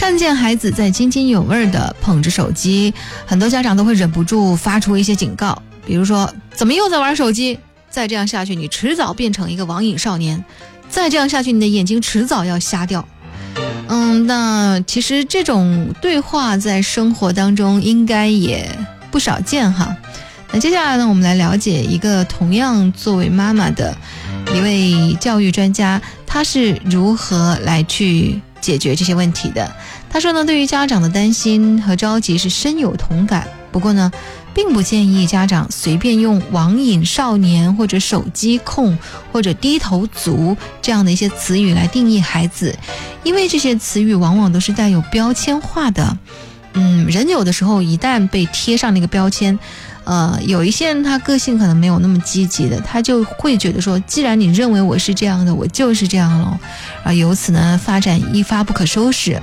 看见孩子在津津有味地捧着手机，很多家长都会忍不住发出一些警告，比如说怎么又在玩手机，再这样下去你迟早变成一个网瘾少年，再这样下去你的眼睛迟早要瞎掉。那其实这种对话在生活当中应该也不少见哈。那接下来呢，我们来了解一个同样作为妈妈的一位教育专家，他是如何来去解决这些问题的。他说呢，对于家长的担心和着急是深有同感，不过呢并不建议家长随便用网瘾少年或者手机控或者低头族这样的一些词语来定义孩子，因为这些词语往往都是带有标签化的。人有的时候一旦被贴上那个标签，有一些人他个性可能没有那么积极的，他就会觉得说，既然你认为我是这样的，我就是这样了，由此呢发展一发不可收拾。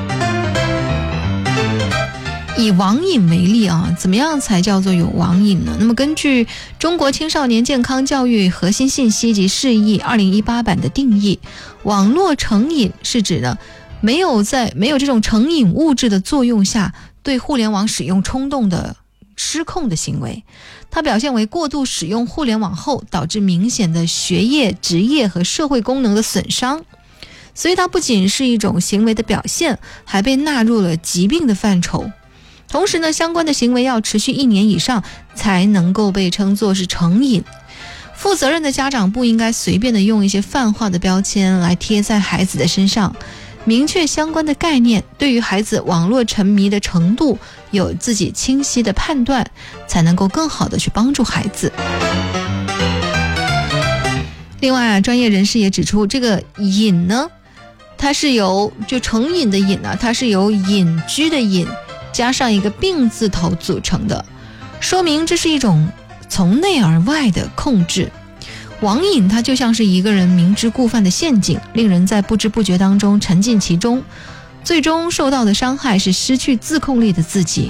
以网瘾为例怎么样才叫做有网瘾呢？那么根据中国青少年健康教育核心信息及释义2018版的定义，网络成瘾是指呢没有这种成瘾物质的作用下对互联网使用冲动的失控的行为，它表现为过度使用互联网后导致明显的学业、职业和社会功能的损伤，所以它不仅是一种行为的表现，还被纳入了疾病的范畴。同时呢，相关的行为要持续1年以上才能够被称作是成瘾。负责任的家长不应该随便的用一些泛化的标签来贴在孩子的身上，明确相关的概念，对于孩子网络沉迷的程度有自己清晰的判断，才能够更好的去帮助孩子。另外专业人士也指出，这个瘾呢，它是由就成瘾的瘾它是由隐居的隐加上一个病字头组成的，说明这是一种从内而外的控制。网瘾它就像是一个人明知故犯的陷阱，令人在不知不觉当中沉浸其中，最终受到的伤害是失去自控力的自己。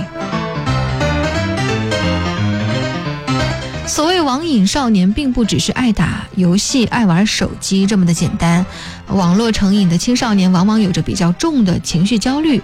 所谓网瘾少年，并不只是爱打游戏、爱玩手机这么的简单。网络成瘾的青少年往往有着比较重的情绪焦虑，